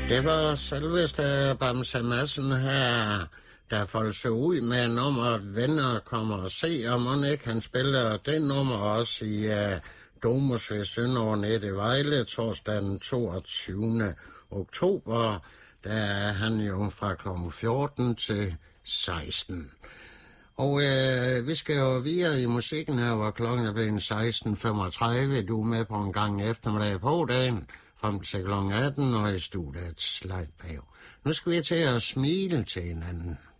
Det var selveste Bamse Madsen her, der foldt sig ud med nummeret Venner kommer og se, og man ikke han spiller det nummer også i Domus ved Søndernet i Vejle torsdag den 22. oktober. Der er han jo fra kl. 14 til 16. Og vi skal jo videre i musikken her, hvor klokken er blevet 16.35. Du er med på en gang eftermiddag på dagen, frem til kl. 18, og i studiet live pave. Nu skal vi til at smile til hinanden.